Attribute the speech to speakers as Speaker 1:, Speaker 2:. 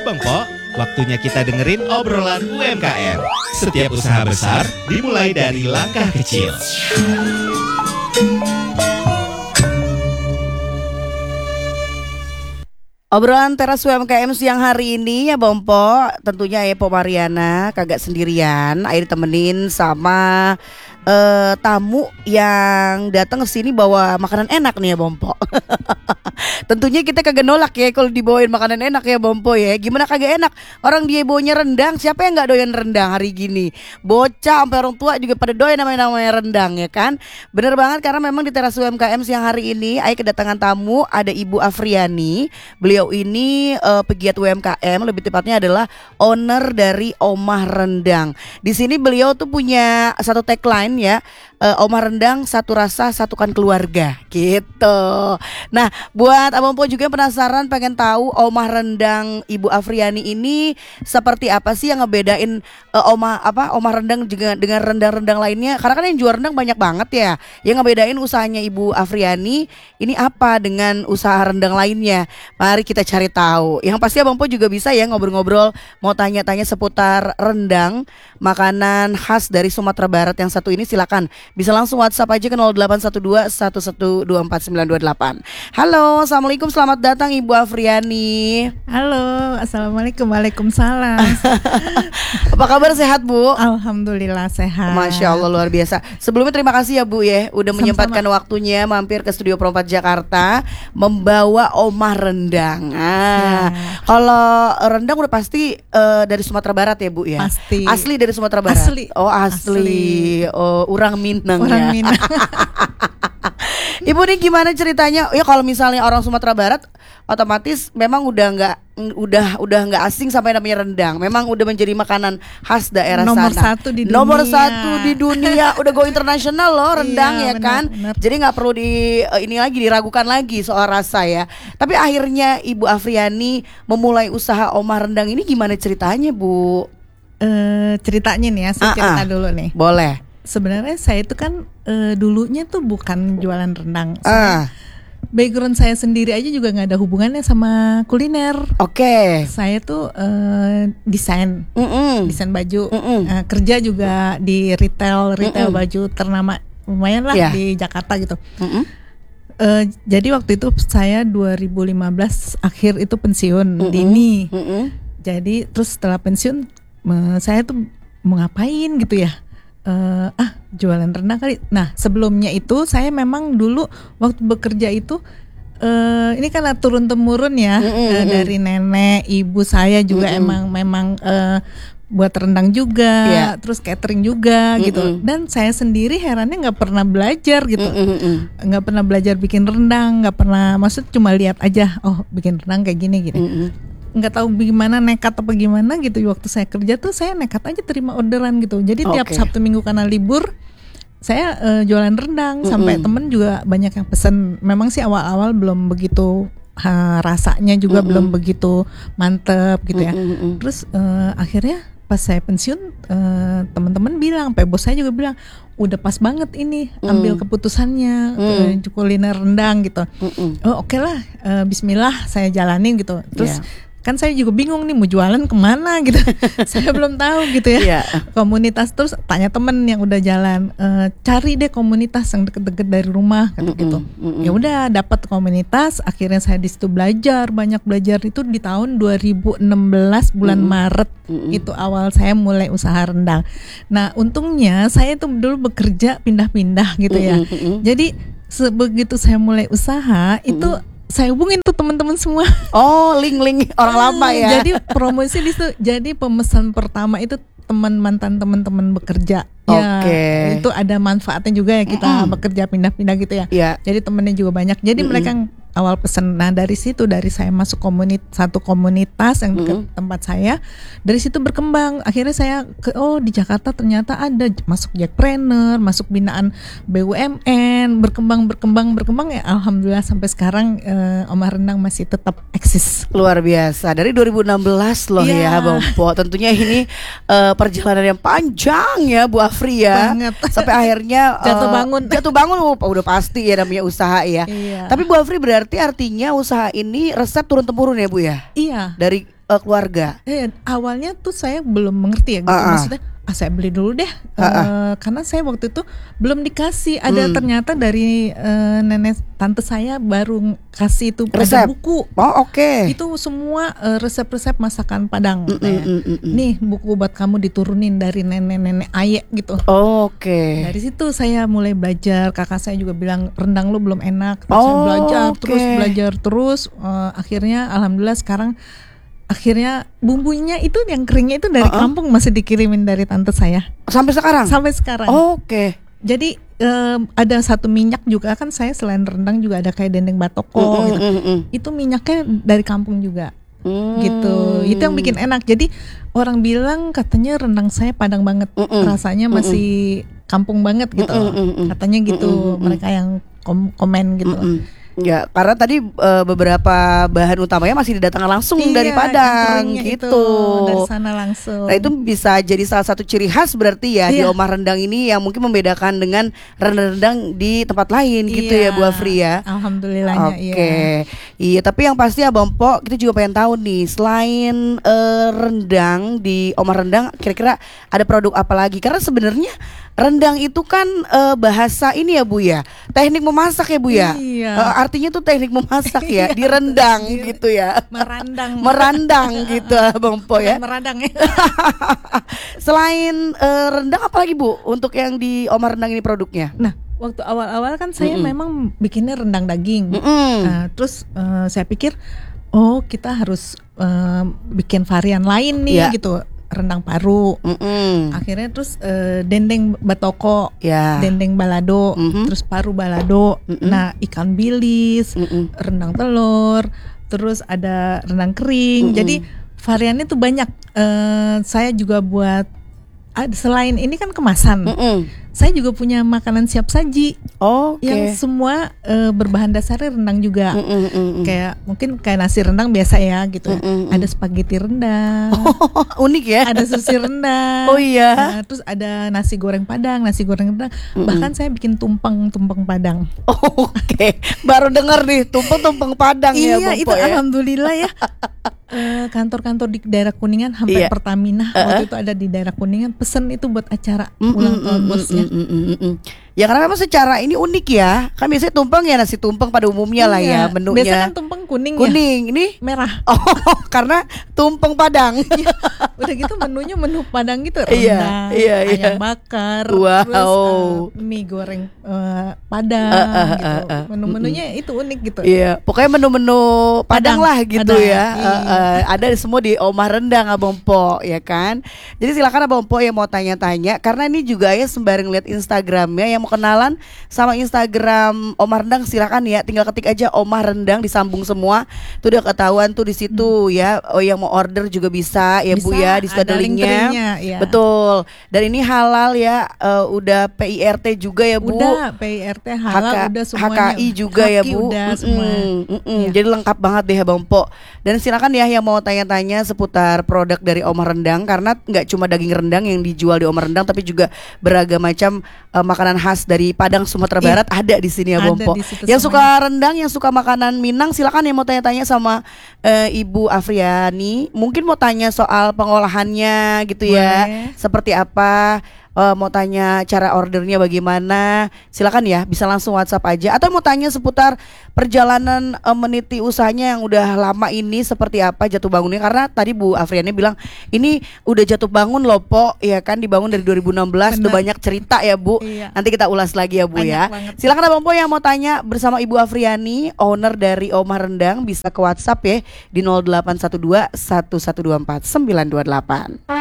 Speaker 1: Abang Po, waktunya kita dengerin obrolan UMKM. Setiap usaha besar dimulai dari langkah kecil.
Speaker 2: Obrolan teras UMKM siang hari ini ya Bang Po, tentunya Po Mariana kagak sendirian, Air ditemenin sama tamu yang datang ke sini bawa makanan enak nih ya Bang Po. Tentunya kita kagak nolak ya kalau dibawain makanan enak ya Bang Po ya. Gimana kagak enak? Orang dia bawanya rendang, siapa yang nggak doyan rendang hari gini? Bocah sampai orang tua juga pada doyan namanya rendang ya kan? Bener banget karena memang di teras UMKM siang hari ini Air kedatangan tamu, ada Ibu Afriani. Beliau ini pegiat UMKM, lebih tepatnya adalah owner dari Omah Rendang. Di sini beliau tuh punya satu tagline ya, Omah Rendang satu rasa satukan keluarga gitu. Nah, buat Abang Po juga yang penasaran pengen tahu Omah Rendang Ibu Afriani ini seperti apa sih yang ngebedain Omah Rendang juga dengan rendang-rendang lainnya? Karena kan yang jual rendang banyak banget ya. Yang ngebedain usahanya Ibu Afriani ini apa dengan usaha rendang lainnya? Mari kita cari tahu. Yang pasti Abang Po juga bisa ya ngobrol-ngobrol, mau tanya-tanya seputar rendang, makanan khas dari Sumatera Barat yang satu ini, silakan bisa langsung WhatsApp aja ke 0812 1124 928. Halo, assalamualaikum, selamat datang Ibu Afriani.
Speaker 3: Halo, assalamualaikum, waalaikumsalam.
Speaker 2: Apa kabar, sehat Bu?
Speaker 3: Alhamdulillah sehat.
Speaker 2: Masya Allah, luar biasa. Sebelumnya terima kasih ya Bu ya, udah menyempatkan waktunya mampir ke Studio Pro 4 Jakarta membawa Omah Rendang. Kalau rendang udah pasti dari Sumatera Barat ya Bu ya?
Speaker 3: Pasti.
Speaker 2: Asli dari Sumatera Barat?
Speaker 3: Asli.
Speaker 2: Oh asli. Oh, urang Minang
Speaker 3: Orang
Speaker 2: ya.
Speaker 3: Minang.
Speaker 2: Ibu nih gimana ceritanya? Ya kalau misalnya orang Sumatera Barat otomatis memang udah nggak asing sampai namanya rendang. Memang udah menjadi makanan khas daerah
Speaker 3: Nomor
Speaker 2: sana.
Speaker 3: satu di dunia.
Speaker 2: Nomor satu di dunia. Udah go internasional loh rendang ya
Speaker 3: Iya,
Speaker 2: kan.
Speaker 3: benar.
Speaker 2: Jadi nggak perlu diragukan lagi soal rasa ya. Tapi akhirnya Ibu Afriani memulai usaha Omah Rendang ini gimana ceritanya Bu?
Speaker 3: Ceritanya nih ya, saya cerita dulu nih.
Speaker 2: Boleh.
Speaker 3: Sebenarnya saya itu kan dulunya tuh bukan jualan rendang.
Speaker 2: Background
Speaker 3: Background saya sendiri aja juga nggak ada hubungannya sama kuliner.
Speaker 2: Oke.
Speaker 3: Saya tuh desain baju,
Speaker 2: Mm-mm.
Speaker 3: kerja juga di retail baju ternama lumayan lah
Speaker 2: Yeah.
Speaker 3: di Jakarta gitu.
Speaker 2: Mm-mm.
Speaker 3: Jadi waktu itu saya 2015 akhir itu pensiun dini.
Speaker 2: Mm-mm.
Speaker 3: Jadi terus setelah pensiun saya tuh mau ngapain gitu ya? Jualan rendang kali. Nah sebelumnya itu saya memang dulu waktu bekerja itu ini kan turun temurun ya, dari nenek, ibu saya juga memang buat rendang juga, terus catering juga gitu. Dan saya sendiri herannya nggak pernah belajar gitu, nggak pernah belajar bikin rendang, nggak pernah, maksud cuma lihat aja, oh bikin rendang kayak gini gitu. Nggak tahu gimana, nekat apa gimana gitu. Waktu saya kerja tuh saya nekat aja terima orderan gitu. Jadi tiap Sabtu Minggu karena libur saya jualan rendang, sampai temen juga banyak yang pesen. Memang sih awal-awal belum begitu rasanya juga belum begitu mantep gitu ya. Terus akhirnya pas saya pensiun teman-teman bilang, bos saya juga bilang udah pas banget ini ambil keputusannya kuliner rendang gitu. Oh oke lah, Bismillah saya jalanin gitu. Terus kan saya juga bingung nih mau jualan kemana gitu. Saya belum tahu gitu ya. Komunitas, terus tanya temen yang udah jalan, cari deh komunitas yang deket-deket dari rumah gitu. Ya udah dapat komunitas, akhirnya saya di situ banyak belajar. Itu di tahun 2016 bulan Maret itu awal saya mulai usaha rendang. Nah untungnya saya tuh dulu bekerja pindah-pindah gitu ya. Jadi begitu saya mulai usaha itu saya hubungin tuh teman-teman semua. Oh, link orang lama ya. Jadi promosi di situ. Jadi pemesan pertama itu mantan teman-teman bekerja. Ya, itu ada manfaatnya juga ya kita bekerja pindah-pindah gitu ya. Jadi temennya juga banyak. Jadi mereka yang awal pesen. Nah dari situ, dari saya masuk satu komunitas yang dekat tempat saya, dari situ berkembang. Akhirnya saya di Jakarta ternyata ada masuk Jackpreneur, masuk binaan BUMN, berkembang ya. Alhamdulillah sampai sekarang Omah Rendang masih tetap eksis.
Speaker 2: Luar biasa, dari 2016 loh ya Bang Po. Tentunya ini perjalanan yang panjang ya Bu Afri ya.
Speaker 3: Banget.
Speaker 2: Sampai akhirnya
Speaker 3: jatuh bangun
Speaker 2: udah pasti ya namanya usaha ya. Tapi Bu Afri berarti artinya usaha ini resep turun temurun ya Bu ya?
Speaker 3: Iya.
Speaker 2: Dari keluarga?
Speaker 3: Awalnya tuh saya belum mengerti ya gitu. Maksudnya saya beli dulu deh, karena saya waktu itu belum dikasih. Ada ternyata dari nenek tante saya baru kasih itu
Speaker 2: Resep.
Speaker 3: ada buku.
Speaker 2: Oh oke.
Speaker 3: Itu semua resep-resep masakan Padang. Nih buku buat kamu diturunin dari nenek-nenek ayek gitu.
Speaker 2: Oke.
Speaker 3: Dari situ saya mulai belajar. Kakak saya juga bilang rendang lu belum enak. Terus saya
Speaker 2: Oh,
Speaker 3: belajar terus. Akhirnya alhamdulillah sekarang bumbunya itu yang keringnya itu dari kampung masih dikirimin dari tante saya
Speaker 2: Sampai sekarang?
Speaker 3: sampai sekarang.
Speaker 2: Oke.
Speaker 3: Jadi ada satu minyak juga kan, saya selain rendang juga ada kayak dendeng batoko gitu. Itu minyaknya dari kampung juga. Gitu. Itu yang bikin enak. Jadi orang bilang katanya rendang saya Padang banget. Rasanya masih kampung banget gitu. Katanya gitu mereka yang komen gitu.
Speaker 2: Ya, karena tadi beberapa bahan utamanya masih didatangkan langsung dari Padang
Speaker 3: yang keringnya
Speaker 2: gitu.
Speaker 3: itu, dari sana langsung.
Speaker 2: Nah, itu bisa jadi salah satu ciri khas berarti ya di Omah Rendang ini yang mungkin membedakan dengan rendang-rendang di tempat lain gitu ya Bu Afri ya.
Speaker 3: Alhamdulillahnya
Speaker 2: Oke. Iya, tapi yang pasti Abang Po, kita juga pengen tahu nih, selain rendang di Omah Rendang, kira-kira ada produk apa lagi? Karena sebenarnya rendang itu kan bahasa ini ya Bu ya, teknik memasak ya Bu ya.
Speaker 3: Iya.
Speaker 2: Artinya tuh teknik memasak ya, direndang gitu ya. Merandang gitu Bang Po ya.
Speaker 3: Meradang ya.
Speaker 2: Selain rendang apa lagi Bu untuk yang di Omah Rendang ini produknya?
Speaker 3: Nah, waktu awal-awal kan saya memang bikinnya rendang daging. Terus saya pikir kita harus bikin varian lain nih gitu. Rendang paru. Akhirnya terus dendeng batoko, dendeng balado, terus paru balado. Nah, ikan bilis, rendang telur, terus ada rendang kering. Jadi variannya tuh banyak. Saya juga buat selain ini kan kemasan. Saya juga punya makanan siap saji. Yang semua berbahan dasarnya rendang juga. Kayak mungkin kayak nasi rendang biasa ya gitu. Ada spaghetti rendang.
Speaker 2: Unik ya.
Speaker 3: Ada sushi rendang.
Speaker 2: Oh iya.
Speaker 3: Terus ada nasi goreng Padang, nasi goreng rendang. Bahkan saya bikin tumpeng Padang.
Speaker 2: Oke. Baru dengar nih tumpeng Padang ya Bang
Speaker 3: itu
Speaker 2: Po ya.
Speaker 3: alhamdulillah ya. Kantor-kantor di daerah Kuningan hampir Pertamina waktu itu ada di daerah Kuningan pesen itu buat acara ulang tahun bosnya.
Speaker 2: Ya karena memang secara ini unik ya. Kan biasanya tumpeng ya nasi tumpeng pada umumnya lah ya menunya.
Speaker 3: Biasanya kan tumpeng kuning
Speaker 2: ini
Speaker 3: merah.
Speaker 2: Karena tumpeng Padang.
Speaker 3: Udah gitu menunya menu Padang gitu, rendang, ayam bakar, terus mie goreng Padang gitu. Menu-menunya itu unik gitu.
Speaker 2: Iya, pokoknya menu-menu Padang lah gitu
Speaker 3: Padang,
Speaker 2: ya. Ada semua di Omah Rendang Abang Po ya kan. Jadi silakan Abang Po yang mau tanya-tanya, karena ini juga ya sembari ngeliat Instagramnya, yang mau kenalan sama Instagram Omah Rendang silakan ya, tinggal ketik aja Omah Rendang disambung semua. Itu udah ketahuan tuh di situ ya. Yang mau order juga bisa ya Bu ya, di situ ada linknya. Betul. Dan ini halal ya, udah PIRT juga ya Bu.
Speaker 3: Udah PIRT halal, udah semuanya.
Speaker 2: HKI juga ya Bu.
Speaker 3: Udah semua.
Speaker 2: Jadi lengkap banget deh Bang Po. Dan silakan ya yang mau tanya-tanya seputar produk dari Omah Rendang, karena nggak cuma daging rendang yang dijual di Omah Rendang, tapi juga beragam macam makanan khas dari Padang Sumatera Barat ada di sini ya Bang Po. Yang suka rendang, yang suka makanan Minang, silakan yang mau tanya-tanya sama Ibu Afriani. Mungkin mau tanya soal pengolahannya gitu ya. Seperti apa? Mau tanya cara ordernya bagaimana, silakan ya, bisa langsung WhatsApp aja. Atau mau tanya seputar perjalanan meniti usahanya yang udah lama ini seperti apa jatuh bangunnya, karena tadi Bu Afriani bilang ini udah jatuh bangun loh Po, ya kan, dibangun dari 2016. Udah banyak cerita ya Bu. Nanti kita ulas lagi ya Bu ya. Silakan Abang Po yang mau tanya bersama Ibu Afriani, owner dari Omah Rendang, bisa ke WhatsApp ya di 0812 1124 928.